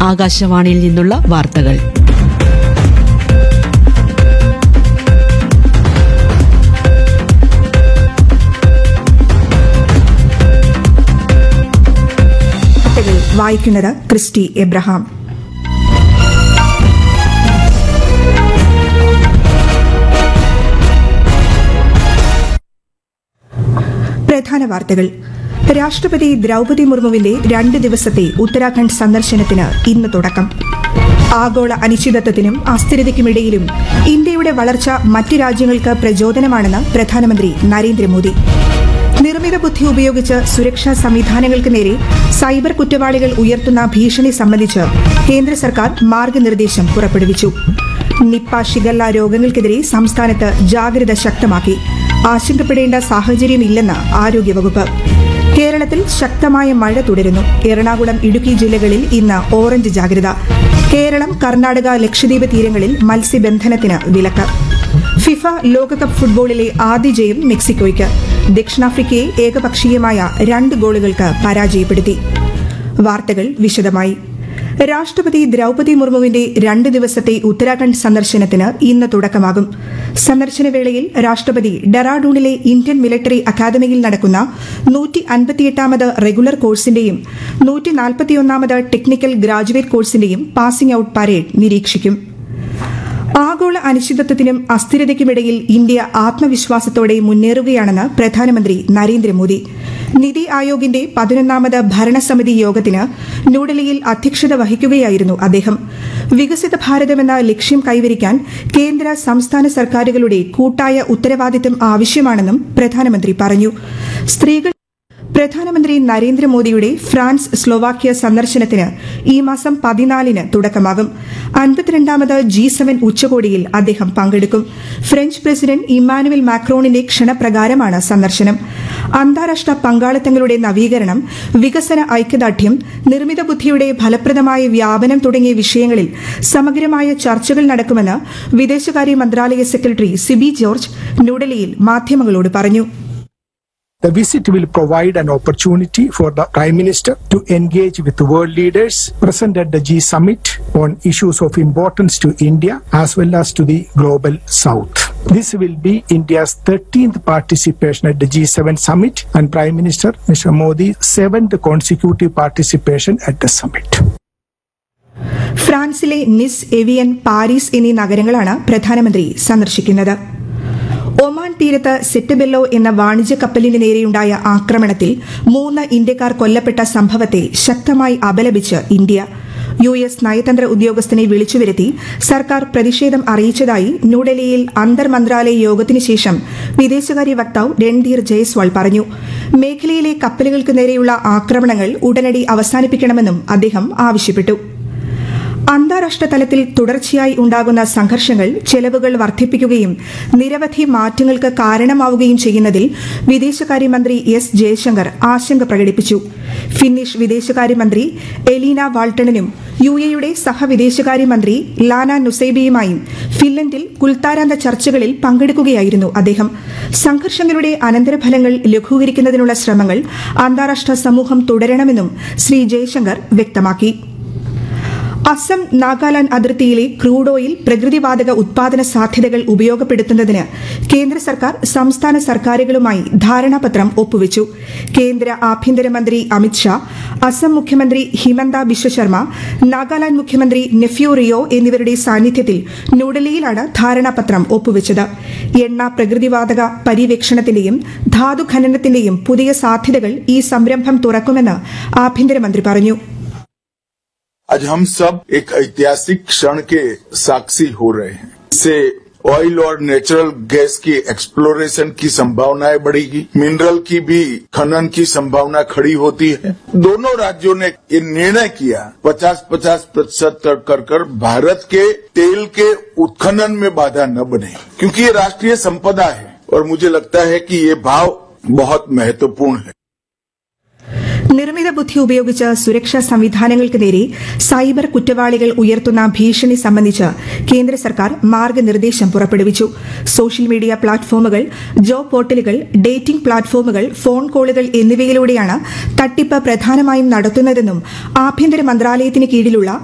ആകാശവാണിയിൽ നിന്നുള്ള വാർത്തകൾ. വായിക്കുന്നത് ക്രിസ്റ്റി എബ്രഹാം. പ്രധാന വാർത്തകൾ. രാഷ്ട്രപതി ദ്രൌപദി മുർമുവിന്റെ 2 ദിവസത്തെ ഉത്തരാഖണ്ഡ് സന്ദർശനത്തിന് ഇന്ന് തുടക്കം. ആഗോള അനിശ്ചിതത്വത്തിനും അസ്ഥിരതയ്ക്കുമിടയിലും ഇന്ത്യയുടെ വളർച്ച മറ്റ് രാജ്യങ്ങൾക്ക് പ്രചോദനമാണെന്ന് പ്രധാനമന്ത്രി നരേന്ദ്രമോദി. നിർമ്മിത ബുദ്ധി ഉപയോഗിച്ച് സുരക്ഷാ സംവിധാനങ്ങൾക്ക് നേരെ സൈബർ കുറ്റവാളികൾ ഉയർത്തുന്ന ഭീഷണി സംബന്ധിച്ച് കേന്ദ്ര സർക്കാർ മാർഗനിർദ്ദേശം പുറപ്പെടുവിച്ചു. നിപ്പ, ഷിഗല്ല രോഗങ്ങൾക്കെതിരെ സംസ്ഥാനത്ത് ജാഗ്രത ശക്തമാക്കി. ആശങ്കപ്പെടേണ്ട സാഹചര്യമില്ലെന്ന് ആരോഗ്യവകുപ്പ്. കേരളത്തിൽ ശക്തമായ മഴ തുടരുന്നു. എറണാകുളം, ഇടുക്കി ജില്ലകളിൽ ഇന്ന് ഓറഞ്ച് ജാഗ്രത. കേരളം, കർണാടക, ലക്ഷദ്വീപ് തീരങ്ങളിൽ മത്സ്യബന്ധനത്തിന് വിലക്ക്. ഫിഫ ലോകകപ്പ് ഫുട്ബോളിലെ ആദ്യ ജയം മെക്സിക്കോയ്ക്ക്. ദക്ഷിണാഫ്രിക്കയെ ഏകപക്ഷീയമായ 2 ഗോളുകൾക്ക് പരാജയപ്പെടുത്തി. വാർത്തകൾ വിശദമായി. രാഷ്ട്രപതി ദ്രൌപദി മുർമുവിന്റെ 2 ദിവസത്തെ ഉത്തരാഖണ്ഡ് സന്ദർശനത്തിന് ഇന്ന് തുടക്കമാകും. സന്ദർശനവേളയിൽ രാഷ്ട്രപതി ഡെറാഡൂണിലെ ഇന്ത്യൻ മിലിറ്ററി അക്കാദമിയിൽ നടക്കുന്ന 158ാമത് regular കോഴ്സിന്റെയും 141ാമത് technical graduate കോഴ്സിന്റെയും passing out parade നിരീക്ഷിക്കും. ആഗോള അനിശ്ചിതത്വത്തിനും അസ്ഥിരതയ്ക്കുമിടയിൽ ഇന്ത്യ ആത്മവിശ്വാസത്തോടെ മുന്നേറുകയാണെന്ന് പ്രധാനമന്ത്രി നരേന്ദ്രമോദി. നിതി ആയോഗിന്റെ 11ാമത് ഭരണസമിതി യോഗത്തിന് ന്യൂഡൽഹിയിൽ അധ്യക്ഷത വഹിക്കുകയായിരുന്നു അദ്ദേഹം. വികസിത ഭാരതമെന്ന ലക്ഷ്യം കൈവരിക്കാൻ കേന്ദ്ര, സംസ്ഥാന സർക്കാരുകളുടെ കൂട്ടായ ഉത്തരവാദിത്തം ആവശ്യമാണെന്നും പ്രധാനമന്ത്രി പറഞ്ഞു. പ്രധാനമന്ത്രി നരേന്ദ്രമോദിയുടെ ഫ്രാൻസ്, സ്ലോവാക്യ സന്ദർശനത്തിന് ഈ മാസം 14-ന് തുടക്കമാകും. 52ാമത് G7 ഉച്ചകോടിയിൽ അദ്ദേഹം പങ്കെടുക്കും. ഫ്രഞ്ച് പ്രസിഡന്റ് ഇമ്മാനുവൽ മാക്രോണിന്റെ ക്ഷണപ്രകാരമാണ് സന്ദർശനം. അന്താരാഷ്ട്ര പങ്കാളിത്തങ്ങളുടെ നവീകരണം, വികസന ഐക്യദാർഢ്യം, നിർമ്മിത ബുദ്ധിയുടെ ഫലപ്രദമായ വ്യാപനം തുടങ്ങിയ വിഷയങ്ങളിൽ സമഗ്രമായ ചർച്ചകൾ നടക്കുമെന്ന് വിദേശകാര്യ മന്ത്രാലയ സെക്രട്ടറി സിബി ജോർജ് ന്യൂഡൽഹിയിൽ മാധ്യമങ്ങളോട് പറഞ്ഞു. The visit will provide an opportunity for the Prime Minister to engage with world leaders present at the G-Summit on issues of importance to India as well as to the global South. This will be India's 13th participation at the G7 Summit and Prime Minister Mr. Modi's 7th consecutive participation at the summit. ഫ്രാൻസിലെ നിസ്, avian, Paris എന്നീ നഗരങ്ങളാണ് പ്രധാനമന്ത്രി സന്ദർശിക്കുന്നത്. Oman തീരത്ത് Settebello എന്ന വാണിജ്യ കപ്പലിന് നേരെയുണ്ടായ ആക്രമണത്തിൽ 3 ഇന്ത്യക്കാർ കൊല്ലപ്പെട്ട സംഭവത്തെ ശക്തമായി അപലപിച്ച് ഇന്ത്യ. US നയതന്ത്ര ഉദ്യോഗസ്ഥനെ വിളിച്ചുവരുത്തി സർക്കാർ പ്രതിഷേധം അറിയിച്ചതായി ന്യൂഡൽഹിയിൽ അന്തർ മന്ത്രാലയ യോഗത്തിനു ശേഷം വിദേശകാര്യ വക്താവ് രൺധീർ ജയ്സ്വാൾ പറഞ്ഞു. മേഖലയിലെ കപ്പലുകൾക്ക് നേരെയുള്ള ആക്രമണങ്ങൾ ഉടനടി അവസാനിപ്പിക്കണമെന്നും അദ്ദേഹം ആവശ്യപ്പെട്ടു. അന്താരാഷ്ട്ര തലത്തിൽ തുടർച്ചയായി ഉണ്ടാകുന്ന സംഘർഷങ്ങൾ ചെലവുകൾ വർദ്ധിപ്പിക്കുകയും നിരവധി മാറ്റങ്ങൾക്ക് കാരണമാവുകയും ചെയ്യുന്നതിൽ വിദേശകാര്യമന്ത്രി എസ് ജയശങ്കർ ആശങ്ക പ്രകടിപ്പിച്ചു. ഫിന്നിഷ് വിദേശകാര്യമന്ത്രി എലീന വാൾട്ടണിനും UAEയുടെ സഹവിദേശകാര്യമന്ത്രി ലാന നുസൈബിയുമായും ഫിൻലൻഡിൽ കുൽത്താരാന്ത ചർച്ചകളിൽ പങ്കെടുക്കുകയായിരുന്നു അദ്ദേഹം. സംഘർഷങ്ങളുടെ അനന്തരഫലങ്ങൾ ലഘൂകരിക്കുന്നതിനുള്ള ശ്രമങ്ങൾ അന്താരാഷ്ട്ര സമൂഹം തുടരണമെന്നും ശ്രീ ജയശങ്കർ വ്യക്തമാക്കി. അസം, നാഗാലാന്റ് അതിർത്തിയിലെ ക്രൂഡ് ഓയിൽ, പ്രകൃതിവാതക ഉത്പാദന സാധ്യതകൾ ഉപയോഗപ്പെടുത്തുന്നതിന് കേന്ദ്ര സർക്കാർ സംസ്ഥാന സർക്കാരുകളുമായി ധാരണാപത്രം ഒപ്പുവച്ചു. കേന്ദ്ര ആഭ്യന്തരമന്ത്രി അമിത്ഷാ, അസം മുഖ്യമന്ത്രി ഹിമന്ത ബിശ്വ ശർമ്മ, നാഗാലാന്റ് മുഖ്യമന്ത്രി നെഫ്യൂ റിയോ എന്നിവരുടെ സാന്നിധ്യത്തിൽ ന്യൂഡൽഹിയിലാണ് ധാരണാപത്രം ഒപ്പുവച്ചത്. എണ്ണ, പ്രകൃതിവാതക പര്യവേക്ഷണത്തിന്റെയും ധാതു ഖനനത്തിന്റെയും പുതിയ സാധ്യതകൾ ഈ സംരംഭം തുറക്കുമെന്ന് ആഭ്യന്തരമന്ത്രി പറഞ്ഞു. आज हम सब एक ऐतिहासिक क्षण के साक्षी हो रहे हैं. इससे ऑयल और नेचुरल गैस की एक्सप्लोरेशन की संभावनाएं बढ़ेगी, मिनरल की भी खनन की संभावना खड़ी होती है. दोनों राज्यों ने ये निर्णय किया 50-50% कर भारत के तेल के उत्खनन में बाधा न बने, क्योंकि ये राष्ट्रीय संपदा है और मुझे लगता है कि ये भाव बहुत महत्वपूर्ण है. നിർമ്മിത ബുദ്ധി ഉപയോഗിച്ച് സുരക്ഷാ സംവിധാനങ്ങൾക്ക് നേരെ സൈബർ കുറ്റവാളികൾ ഉയർത്തുന്ന ഭീഷണി സംബന്ധിച്ച് കേന്ദ്ര സർക്കാർ മാർഗനിർദ്ദേശം പുറപ്പെടുവിച്ചു. സോഷ്യൽ മീഡിയ പ്ലാറ്റ്ഫോമുകൾ, ജോബ് പോർട്ടലുകൾ, ഡേറ്റിംഗ് പ്ലാറ്റ്ഫോമുകൾ, ഫോൺ കോളുകൾ എന്നിവയിലൂടെയാണ് തട്ടിപ്പ് പ്രധാനമായും നടത്തുന്നതെന്നും ആഭ്യന്തര മന്ത്രാലയത്തിന് കീഴിലുള്ള